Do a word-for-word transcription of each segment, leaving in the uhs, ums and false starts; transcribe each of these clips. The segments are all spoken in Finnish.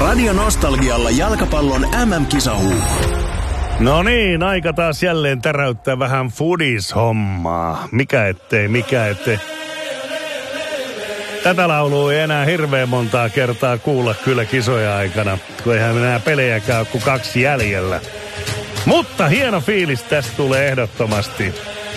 Radio Nostalgialla jalkapallon M M-kisahuuhut. No niin, aika taas jälleen täräyttää vähän foodis-hommaa. Mikä ettei, mikä ettei. Tätä laulua ei enää hirveän montaa kertaa kuulla kyllä kisoja aikana, kun eihän enää pelejäkään ole kuin kaksi jäljellä. Mutta hieno fiilis tästä tulee ehdottomasti.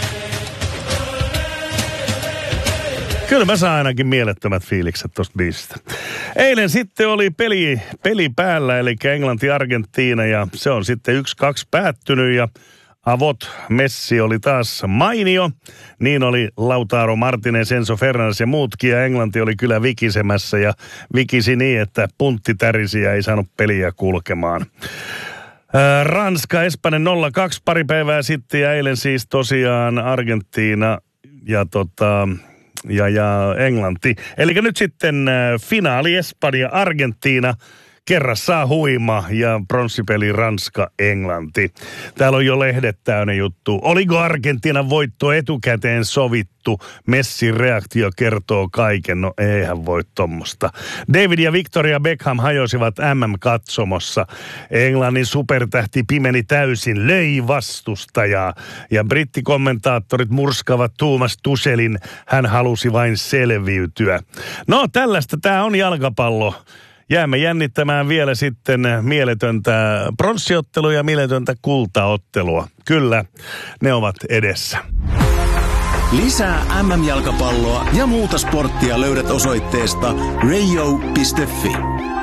Kyllä mä saan ainakin mielettömät fiilikset tosta biisistä. Eilen sitten oli peli, peli päällä, eli Englanti-Argentiina, ja se on sitten yksi kaksi päättynyt, ja avot Messi oli taas mainio. Niin oli Lautaro Martinez, Enzo Fernandes ja muutkin, ja Englanti oli kyllä vikisemässä, ja vikisi niin, että puntti tärisi ja ei saanut peliä kulkemaan. Ranska, Espanja nolla kaksi pari päivää sitten, ja eilen siis tosiaan Argentiina ja tota... Ja, ja Englanti. Eli nyt sitten äh, finaali Espanja-Argentiina. Kerrassaan huima ja pronssipeli Ranska-Englanti. Täällä on jo lehdet täynnä juttu. Oliko Argentiinan voitto etukäteen sovittu? Messin reaktio kertoo kaiken. No eihän voi tommosta. David ja Victoria Beckham hajosivat M M-katsomossa. Englannin supertähti pimeni täysin, löi vastustajaa. Ja brittikommentaattorit murskavat Thomas Tuchelin. Hän halusi vain selviytyä. No tällaista tää on jalkapallo. Jäämme jännittämään vielä sitten mieletöntä pronssiottelua ja mieletöntä kultaottelua. Kyllä, ne ovat edessä. Lisää M M-jalkapalloa ja muuta sporttia löydät osoitteesta radio piste fi.